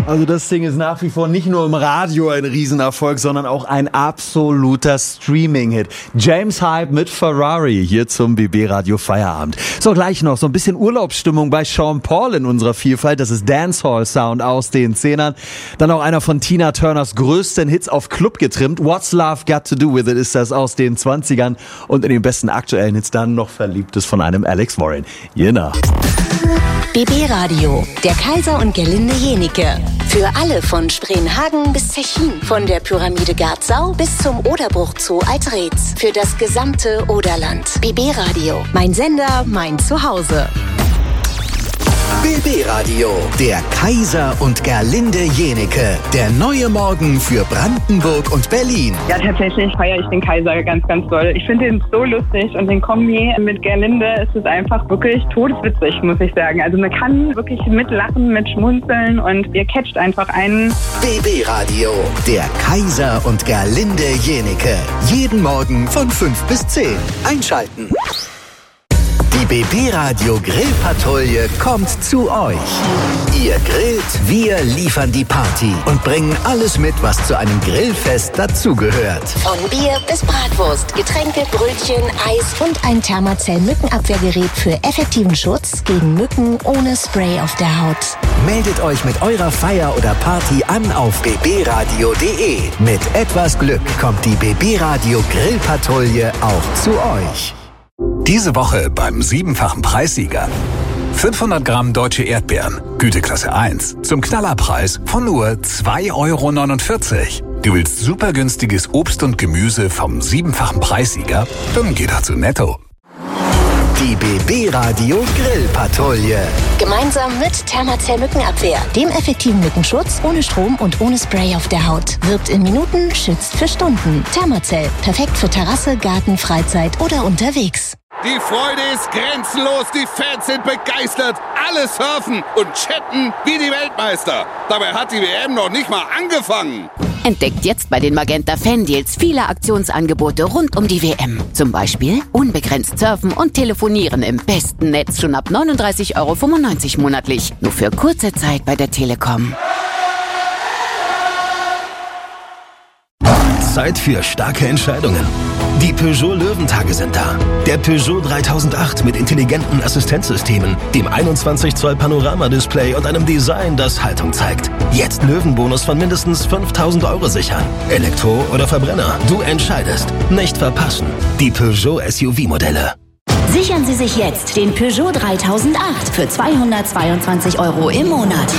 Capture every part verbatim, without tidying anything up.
Also das Ding ist nach wie vor nicht nur im Radio ein Riesenerfolg, sondern auch ein absoluter Streaming-Hit. James Hype mit Ferrari hier zum B B Radio Feierabend. So, gleich noch so ein bisschen Urlaubsstimmung bei Sean Paul in unserer Vielfalt. Das ist Dancehall-Sound aus den Zehnern. Dann auch einer von Tina Turners größten Hits auf Club getrimmt. What's Love Got to Do With It ist das aus den zwanzigern. Und in den besten aktuellen Hits dann noch Verliebtes von einem Alex Warren. Jena. B B Radio, der Kaiser und Gerlinde Jenike. Für alle von Spreenhagen bis Zechin. Von der Pyramide Garzau bis zum Oderbruch Zoo Altreetz. Für das gesamte Oderland. B B Radio, mein Sender, mein Zuhause. B B Radio, der Kaiser und Gerlinde Jenike. Der neue Morgen für Brandenburg und Berlin. Ja, tatsächlich feiere ich den Kaiser ganz, ganz doll. Ich finde ihn so lustig und den Kombi mit Gerlinde ist es einfach wirklich todeswitzig, muss ich sagen. Also man kann wirklich mitlachen, mit schmunzeln und ihr catcht einfach einen. B B Radio, der Kaiser und Gerlinde Jenike. Jeden Morgen von fünf bis zehn. Einschalten. Die B B Radio Grillpatrouille kommt zu euch. Ihr grillt, wir liefern die Party und bringen alles mit, was zu einem Grillfest dazugehört. Von Bier bis Bratwurst, Getränke, Brötchen, Eis und ein Thermacell-Mückenabwehrgerät für effektiven Schutz gegen Mücken ohne Spray auf der Haut. Meldet euch mit eurer Feier oder Party an auf b b radio punkt d e. Mit etwas Glück kommt die B B Radio Grillpatrouille auch zu euch. Diese Woche beim siebenfachen Preissieger. fünfhundert Gramm deutsche Erdbeeren, Güteklasse eins, zum Knallerpreis von nur zwei Euro neunundvierzig. Du willst super günstiges Obst und Gemüse vom siebenfachen Preissieger? Dann geh dazu Netto. Die B B Radio Grillpatrouille. Gemeinsam mit Thermacell Mückenabwehr, dem effektiven Mückenschutz ohne Strom und ohne Spray auf der Haut. Wirkt in Minuten, schützt für Stunden. Thermacell, perfekt für Terrasse, Garten, Freizeit oder unterwegs. Die Freude ist grenzenlos, die Fans sind begeistert, alle surfen und chatten wie die Weltmeister. Dabei hat die W M noch nicht mal angefangen. Entdeckt jetzt bei den Magenta Fan-Deals viele Aktionsangebote rund um die W M. Zum Beispiel unbegrenzt surfen und telefonieren im besten Netz schon ab neununddreißig Euro fünfundneunzig monatlich. Nur für kurze Zeit bei der Telekom. Zeit für starke Entscheidungen. Die Peugeot Löwentage sind da. Der Peugeot dreitausendacht mit intelligenten Assistenzsystemen, dem einundzwanzig Zoll Panoramadisplay und einem Design, das Haltung zeigt. Jetzt Löwenbonus von mindestens fünftausend Euro sichern. Elektro oder Verbrenner, du entscheidest. Nicht verpassen. Die Peugeot S U V-Modelle. Sichern Sie sich jetzt den Peugeot dreitausendacht für zweihundertzweiundzwanzig Euro im Monat.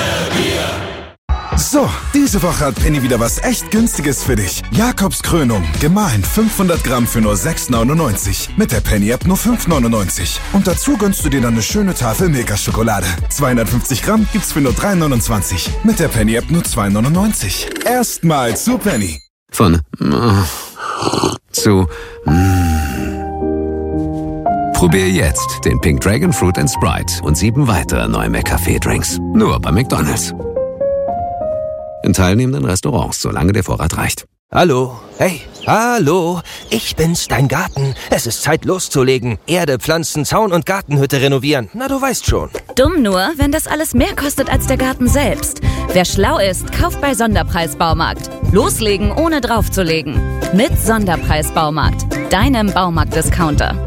So, diese Woche hat Penny wieder was echt Günstiges für dich. Jakobs Krönung, gemahlen fünfhundert Gramm für nur sechs neunundneunzig. Mit der Penny-App nur fünf neunundneunzig. Und dazu gönnst du dir dann eine schöne Tafel Milka-Schokolade. zweihundertfünfzig Gramm gibt's für nur drei neunundzwanzig. Mit der Penny-App nur zwei neunundneunzig. Erstmal zu Penny. Von äh, zu mm. Probier jetzt den Pink Dragon Fruit and Sprite und sieben weitere neue McCafé-Drinks. Nur bei McDonald's. In teilnehmenden Restaurants, solange der Vorrat reicht. Hallo, hey, hallo, ich bin's, dein Garten. Es ist Zeit loszulegen. Erde, Pflanzen, Zaun und Gartenhütte renovieren. Na, du weißt schon. Dumm nur, wenn das alles mehr kostet als der Garten selbst. Wer schlau ist, kauft bei Sonderpreis Baumarkt. Loslegen, ohne draufzulegen. Mit Sonderpreis Baumarkt, deinem Baumarkt-Discounter.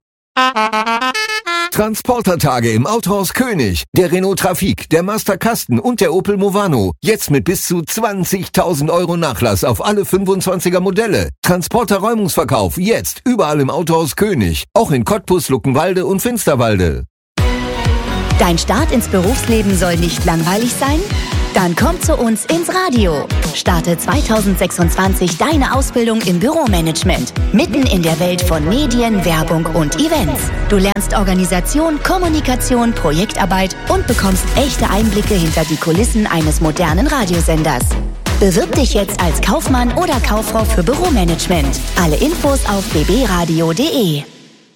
Transportertage im Autohaus König. Der Renault Trafic, der Master Kasten und der Opel Movano. Jetzt mit bis zu zwanzigtausend Euro Nachlass auf alle fünfundzwanziger Modelle. Transporter-Räumungsverkauf jetzt überall im Autohaus König. Auch in Cottbus, Luckenwalde und Finsterwalde. Dein Start ins Berufsleben soll nicht langweilig sein? Dann komm zu uns ins Radio. Starte zweitausendsechsundzwanzig deine Ausbildung im Büromanagement. Mitten in der Welt von Medien, Werbung und Events. Du lernst Organisation, Kommunikation, Projektarbeit und bekommst echte Einblicke hinter die Kulissen eines modernen Radiosenders. Bewirb dich jetzt als Kaufmann oder Kauffrau für Büromanagement. Alle Infos auf b b radio punkt d e.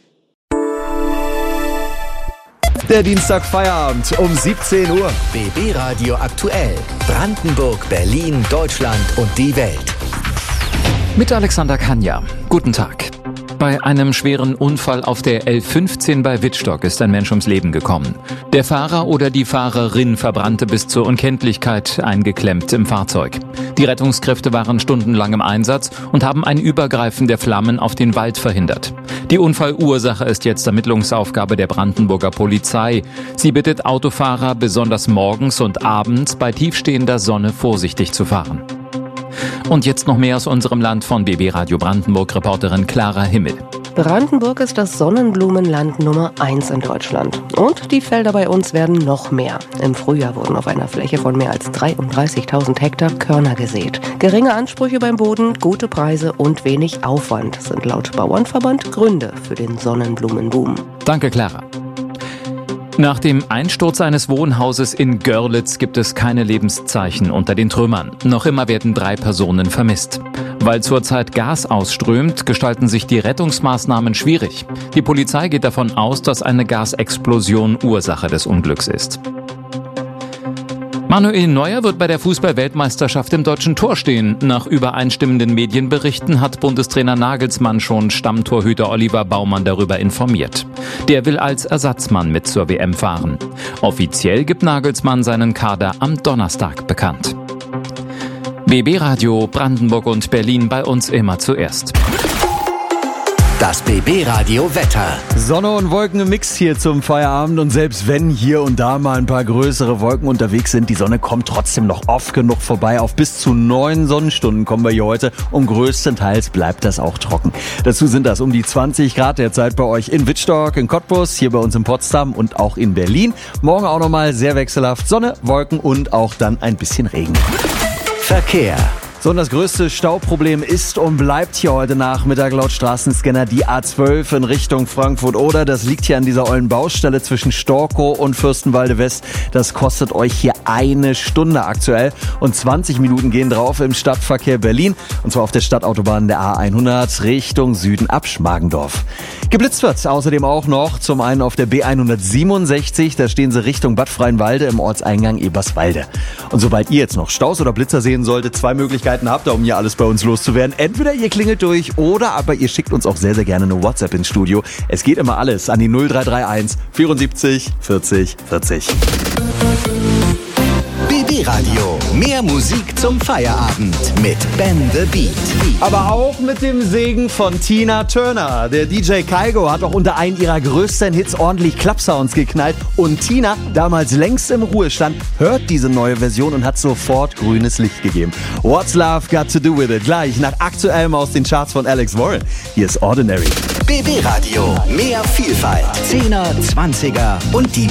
Der Dienstag Feierabend um siebzehn Uhr. B B Radio aktuell. Brandenburg, Berlin, Deutschland und die Welt. Mit Alexander Kanja. Guten Tag. Bei einem schweren Unfall auf der L fünfzehn bei Wittstock ist ein Mensch ums Leben gekommen. Der Fahrer oder die Fahrerin verbrannte bis zur Unkenntlichkeit, eingeklemmt im Fahrzeug. Die Rettungskräfte waren stundenlang im Einsatz und haben ein Übergreifen der Flammen auf den Wald verhindert. Die Unfallursache ist jetzt Ermittlungsaufgabe der Brandenburger Polizei. Sie bittet Autofahrer, besonders morgens und abends bei tiefstehender Sonne vorsichtig zu fahren. Und jetzt noch mehr aus unserem Land von B B Radio Brandenburg, Reporterin Clara Himmel. Brandenburg ist das Sonnenblumenland Nummer eins in Deutschland. Und die Felder bei uns werden noch mehr. Im Frühjahr wurden auf einer Fläche von mehr als dreiunddreißigtausend Hektar Körner gesät. Geringe Ansprüche beim Boden, gute Preise und wenig Aufwand sind laut Bauernverband Gründe für den Sonnenblumenboom. Danke, Clara. Nach dem Einsturz eines Wohnhauses in Görlitz gibt es keine Lebenszeichen unter den Trümmern. Noch immer werden drei Personen vermisst. Weil zurzeit Gas ausströmt, gestalten sich die Rettungsmaßnahmen schwierig. Die Polizei geht davon aus, dass eine Gasexplosion Ursache des Unglücks ist. Manuel Neuer wird bei der Fußball-Weltmeisterschaft im deutschen Tor stehen. Nach übereinstimmenden Medienberichten hat Bundestrainer Nagelsmann schon Stammtorhüter Oliver Baumann darüber informiert. Der will als Ersatzmann mit zur W M fahren. Offiziell gibt Nagelsmann seinen Kader am Donnerstag bekannt. B B Radio Brandenburg und Berlin, bei uns immer zuerst. Das B B Radio Wetter. Sonne und Wolken im Mix hier zum Feierabend und selbst wenn hier und da mal ein paar größere Wolken unterwegs sind, die Sonne kommt trotzdem noch oft genug vorbei. Auf bis zu neun Sonnenstunden kommen wir hier heute und größtenteils bleibt das auch trocken. Dazu sind das um die zwanzig Grad derzeit bei euch in Wittstock, in Cottbus, hier bei uns in Potsdam und auch in Berlin. Morgen auch nochmal sehr wechselhaft Sonne, Wolken und auch dann ein bisschen Regen. Verkehr. So, und das größte Stauproblem ist und bleibt hier heute Nachmittag laut Straßenscanner die A zwölf in Richtung Frankfurt-Oder. Das liegt hier an dieser ollen Baustelle zwischen Storkow und Fürstenwalde West. Das kostet euch hier eine Stunde aktuell und zwanzig Minuten gehen drauf im Stadtverkehr Berlin. Und zwar auf der Stadtautobahn der A hundert Richtung Süden ab Schmargendorf. Geblitzt wird außerdem auch noch zum einen auf der B hundertsiebenundsechzig. Da stehen sie Richtung Bad Freienwalde im Ortseingang Eberswalde. Und sobald ihr jetzt noch Staus oder Blitzer sehen solltet, zwei Möglichkeiten habt ihr, um hier alles bei uns loszuwerden. Entweder ihr klingelt durch oder aber ihr schickt uns auch sehr, sehr gerne eine WhatsApp ins Studio. Es geht immer alles an die null drei drei eins vierundsiebzig vierzig vierzig. B B Radio. Mehr Musik zum Feierabend mit Ben the Beat. Aber auch mit dem Segen von Tina Turner. Der D J Kygo hat auch unter einen ihrer größten Hits ordentlich Klappsounds geknallt. Und Tina, damals längst im Ruhestand, hört diese neue Version und hat sofort grünes Licht gegeben. What's Love Got to Do With It? Gleich nach aktuellem aus den Charts von Alex Warren. Hier ist Ordinary. B B Radio. Mehr Vielfalt. Zehner, Zwanziger und die